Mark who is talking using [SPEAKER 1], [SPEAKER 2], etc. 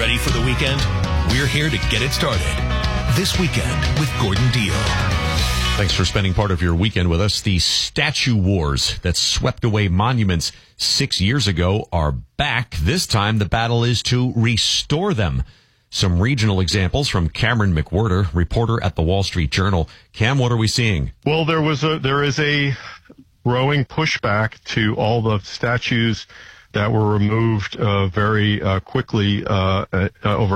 [SPEAKER 1] Ready for the weekend? We're here to get it started. This Weekend with Gordon Deal.
[SPEAKER 2] Thanks for spending part of your weekend with us. The statue wars that swept away monuments 6 years ago are back. This time, the battle is to restore them. Some regional examples from Cameron McWhirter, reporter at the Wall Street Journal. Cam, what are we seeing?
[SPEAKER 3] Well, there is a growing pushback to all the statues that were removed very quickly over